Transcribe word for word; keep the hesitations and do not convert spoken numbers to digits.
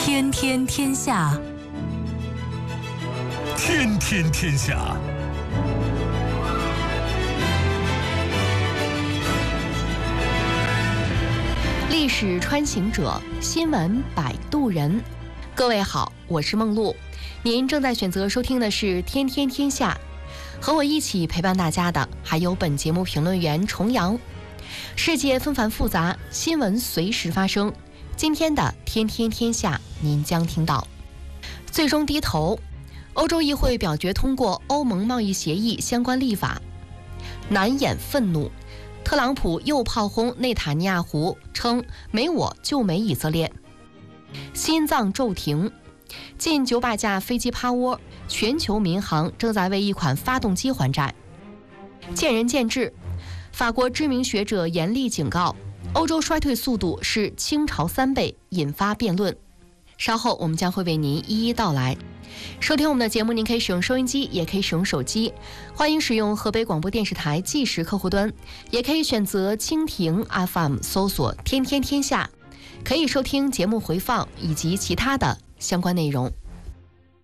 天天天下， 天天天下。 历史穿行者，新闻摆渡人。各位好，我是梦露，您正在选择收听的是《天天天下》，和我一起陪伴大家的还有本节目评论员重阳。世界纷繁复杂，新闻随时发生。今天的《天天天下》，您将听到：最终低头，欧洲议会表决通过欧盟贸易协议相关立法；难掩愤怒，特朗普又炮轰内塔尼亚胡，称没我就没以色列；心脏骤停，近九百架飞机趴窝，全球民航正在为一款发动机还债；见仁见智，法国知名学者严厉警告，欧洲衰退速度是清朝三倍，引发辩论。稍后我们将会为您一一道来。收听我们的节目，您可以使用收音机，也可以使用手机，欢迎使用河北广播电视台即时客户端，也可以选择蜻蜓 F M 搜索天天天下，可以收听节目回放以及其他的相关内容。